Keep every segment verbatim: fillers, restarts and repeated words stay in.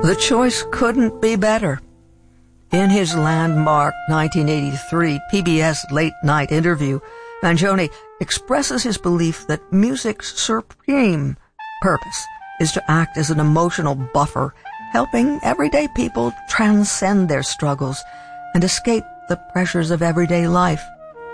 The choice couldn't be better. In his landmark nineteen eighty-three P B S late-night interview, Mangione expresses his belief that music's supreme purpose is to act as an emotional buffer, helping everyday people transcend their struggles and escape the pressures of everyday life.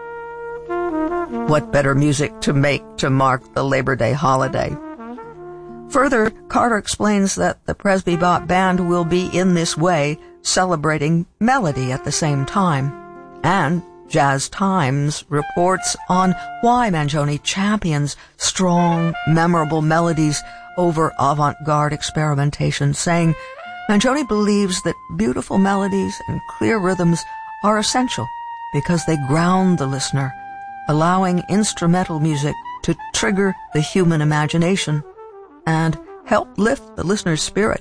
What better music to make to mark the Labor Day holiday? Further, Carter explains that the Presby Bop Band will be in this way, celebrating melody at the same time. And Jazz Times reports on why Mangione champions strong, memorable melodies over avant-garde experimentation, saying, Mangione believes that beautiful melodies and clear rhythms are essential because they ground the listener, allowing instrumental music to trigger the human imagination and help lift the listener's spirit.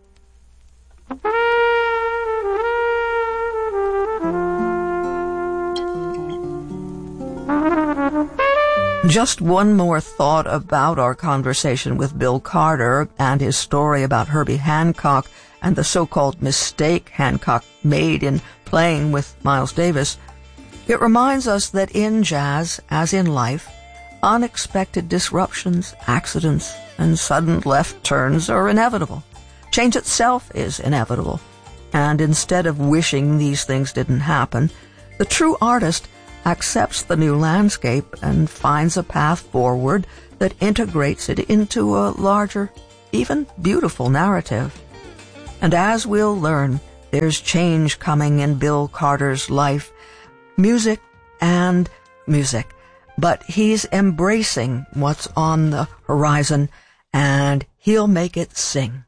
Just one more thought about our conversation with Bill Carter and his story about Herbie Hancock and the so-called mistake Hancock made in playing with Miles Davis. It reminds us that in jazz, as in life, unexpected disruptions, accidents, and sudden left turns are inevitable. Change itself is inevitable. And instead of wishing these things didn't happen, the true artist accepts the new landscape and finds a path forward that integrates it into a larger, even beautiful narrative. And as we'll learn, there's change coming in Bill Carter's life, music and music. But he's embracing what's on the horizon, and he'll make it sing.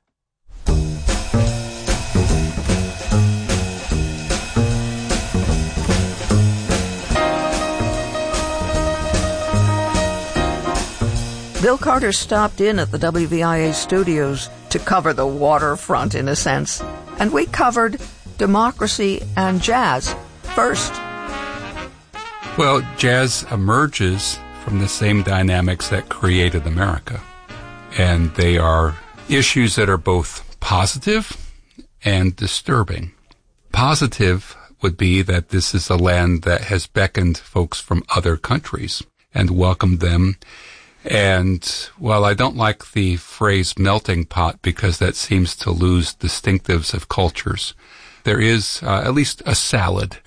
Bill Carter stopped in at the W V I A studios to cover the waterfront, in a sense, and we covered democracy and jazz first. Well, jazz emerges from the same dynamics that created America. And they are issues that are both positive and disturbing. Positive would be that this is a land that has beckoned folks from other countries and welcomed them. And while I don't like the phrase melting pot because that seems to lose distinctives of cultures, there is uh, at least a salad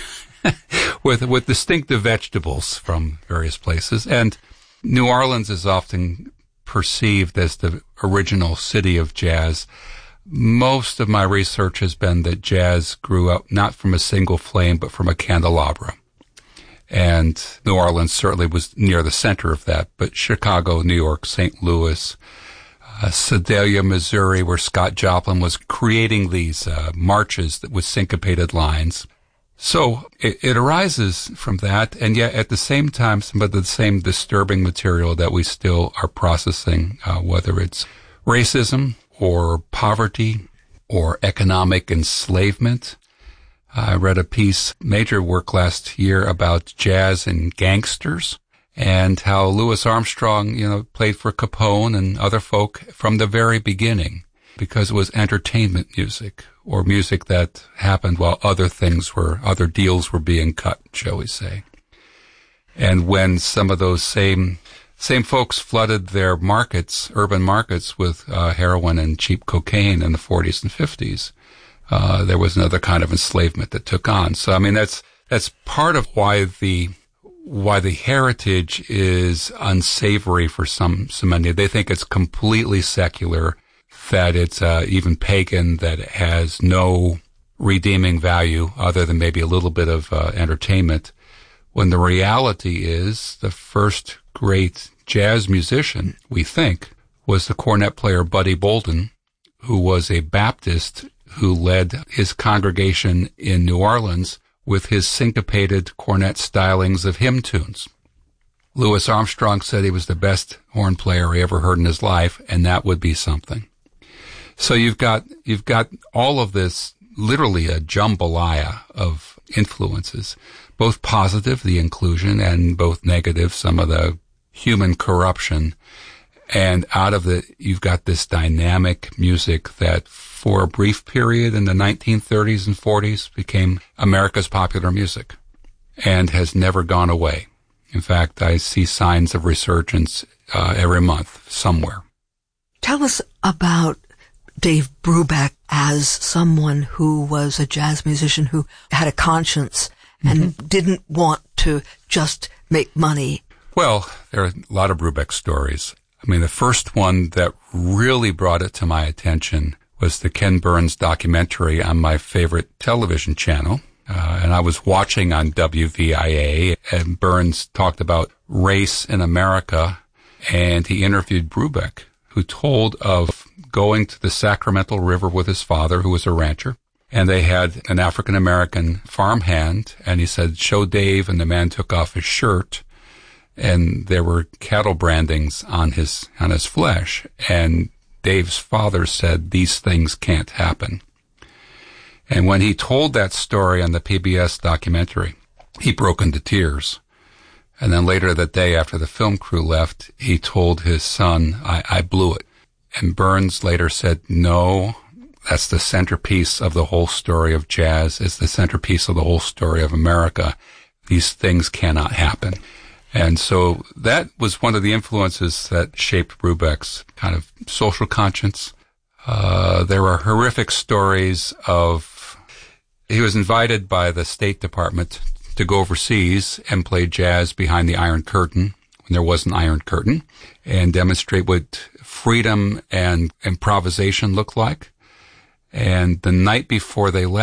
with with distinctive vegetables from various places. And New Orleans is often perceived as the original city of jazz. Most of my research has been that jazz grew up not from a single flame, but from a candelabra. And New Orleans certainly was near the center of that, but Chicago, New York, Saint Louis, uh, Sedalia, Missouri, where Scott Joplin was creating these uh, marches that with syncopated lines. So it, it arises from that, and yet at the same time, some of the same disturbing material that we still are processing, uh, whether it's racism or poverty or economic enslavement. I read a piece, major work last year about jazz and gangsters and how Louis Armstrong, you know, played for Capone and other folk from the very beginning because it was entertainment music or music that happened while other things were, other deals were being cut, shall we say. And when some of those same, same folks flooded their markets, urban markets with uh, heroin and cheap cocaine in the forties and fifties, Uh, there was another kind of enslavement that took on. So, I mean, that's, that's part of why the, why the heritage is unsavory for some, so many. They think it's completely secular, that it's, uh, even pagan, that it has no redeeming value other than maybe a little bit of, uh, entertainment. When the reality is the first great jazz musician, we think, was the cornet player Buddy Bolden, who was a Baptist who led his congregation in New Orleans with his syncopated cornet stylings of hymn tunes. Louis Armstrong said he was the best horn player he ever heard in his life, and that would be something. So you've got, you've got all of this, literally a jambalaya of influences, both positive, the inclusion, and both negative, some of the human corruption. And out of it, you've got this dynamic music that for a brief period in the nineteen thirties and forties became America's popular music and has never gone away. In fact, I see signs of resurgence uh, every month somewhere. Tell us about Dave Brubeck as someone who was a jazz musician who had a conscience and mm-hmm. didn't want to just make money. Well, there are a lot of Brubeck stories. I mean, the first one that really brought it to my attention was the Ken Burns documentary on my favorite television channel. Uh, and I was watching on W V I A, and Burns talked about race in America, and he interviewed Brubeck, who told of going to the Sacramento River with his father, who was a rancher, and they had an African-American farmhand, and he said, show Dave, and the man took off his shirt, and there were cattle brandings on his, on his flesh, and Dave's father said, these things can't happen. And when he told that story on the P B S documentary, he broke into tears. And then later that day, after the film crew left, he told his son, I, I blew it. And Burns later said, no, that's the centerpiece of the whole story of jazz. It's the centerpiece of the whole story of America. These things cannot happen. And so that was one of the influences that shaped Brubeck's kind of social conscience. Uh, there were horrific stories of, he was invited by the State Department to go overseas and play jazz behind the Iron Curtain, when there was an Iron Curtain, and demonstrate what freedom and improvisation looked like. And the night before they left,